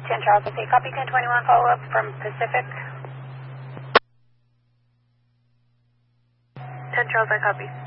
10 Charles, I say copy 1021 follow-up from Pacific. 10 Charles, I copy.